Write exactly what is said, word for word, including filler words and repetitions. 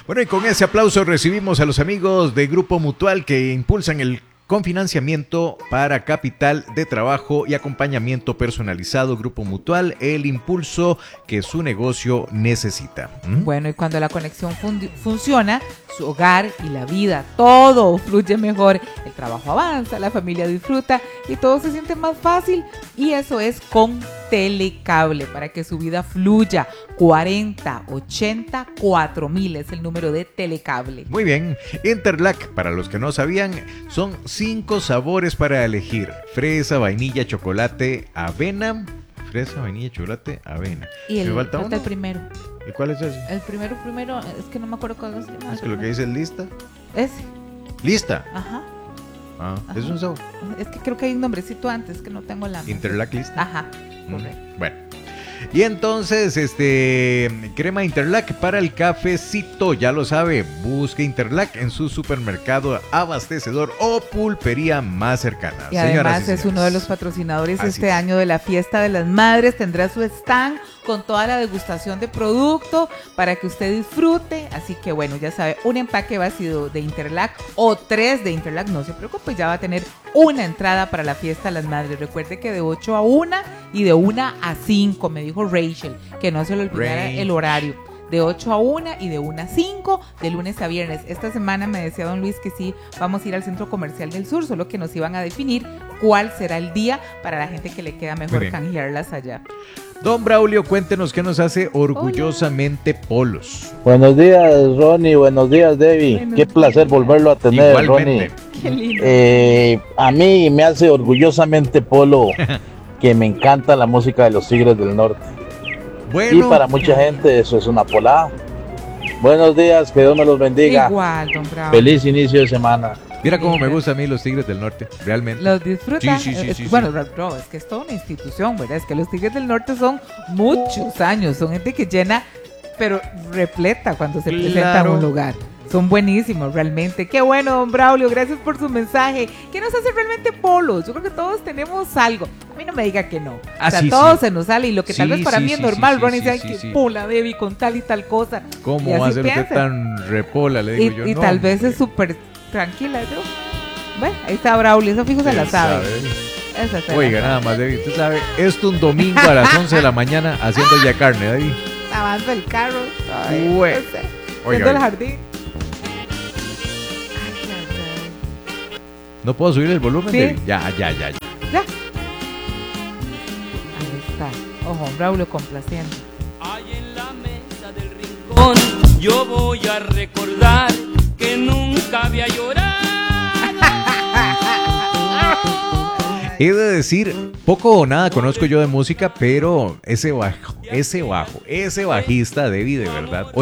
Bueno, y con ese aplauso recibimos a los amigos de Grupo Mutual que impulsan el con financiamiento para capital de trabajo y acompañamiento personalizado. Grupo Mutual, el impulso que su negocio necesita. ¿Mm? Bueno, y cuando la conexión fun- funciona, su hogar y la vida, todo fluye mejor. El trabajo avanza, la familia disfruta y todo se siente más fácil. Y eso es con Telecable, para que su vida fluya. cuarenta ochenta cuatro mil es el número de Telecable. Muy bien. Interlac, para los que no sabían, son cinco sabores para elegir: fresa, vainilla, chocolate, avena. Fresa, vainilla, chocolate, avena. Y el, ¿Me falta, falta uno? el primero. ¿Y cuál es ese? El primero, primero, es que no me acuerdo cuál es. Es que lo que dice es lista. Ese. ¿Lista? Ajá. Ah, Ajá. es un sabor. Es que creo que hay un nombrecito antes que no tengo la. Interlac lista. Ajá. Correcto. Mm, bueno. Y entonces, este, crema Interlac para el cafecito, ya lo sabe, busque Interlac en su supermercado, abastecedor o pulpería más cercana. Y además es uno de los patrocinadores Así este es. año de la Fiesta de las Madres. Tendrá su stand con toda la degustación de producto para que usted disfrute. Así que bueno, ya sabe, un empaque vacío de Interlac o tres de Interlac, no se preocupe, ya va a tener una entrada para la Fiesta de las Madres. Recuerde que de ocho a una y de una a cinco, me dijo Rachel, que no se le olvidara Rachel. el horario. De ocho a una y de una a cinco, de lunes a viernes. Esta semana me decía don Luis que sí, vamos a ir al Centro Comercial del Sur, solo que nos iban a definir cuál será el día para la gente que le queda mejor canjearlas allá. Don Braulio, cuéntenos qué nos hace orgullosamente Hola. Polos. Buenos días, Ronnie. Buenos días, Debbie. Buenos qué placer días. volverlo a tener, Igualmente. Ronnie. Qué lindo. Eh, a mí me hace orgullosamente Polo que me encanta la música de los Tigres del Norte. Bueno. Y para mucha gente eso es una polada. Buenos días, que Dios me los bendiga. Igual, don Bravo. Feliz inicio de semana. Mira cómo me gustan a mí los Tigres del Norte, realmente. Los disfrutan. Sí, sí, sí, Es- sí, bueno, sí. no, es que es toda una institución, ¿verdad? Es que los Tigres del Norte son muchos años, son gente que llena, pero repleta cuando se presenta a Claro. un lugar. Son buenísimos, realmente. Qué bueno, don Braulio, gracias por su mensaje. ¿Qué nos hace realmente Polos? Yo creo que todos tenemos algo. A mí no me diga que no. Ah, o sea, sí, todo sí. se nos sale y lo que tal Sí, vez para sí, mí es sí, normal, sí, Ronnie, sí, dice, ay, sí, que sí. pula, Debbie, con tal y tal cosa. Y ¿Cómo va a así ser usted piensa. tan repola? Le digo Y, yo. y no, tal vez hombre. es súper tranquila, yo. Bueno, ahí está Braulio, eso fijo se la Usted sabe. sabe. Esa se la Oiga, sabe. nada más, David, usted sabe, esto un domingo a las once de la mañana haciendo ya carne, David. Avanza el carro. Ay, Bueno. no sé, Oiga, viendo el oiga. jardín. ¿No puedo subir el volumen, Sí. David? Ya, ya, ya, ya. Ya. Ahí está. Ojo, Braulio complaciendo. Ahí en la mesa del rincón yo voy a recordar que nunca había llorado. He de decir, poco o nada conozco yo de música, pero ese bajo, ese bajo, ese bajista, David, de verdad.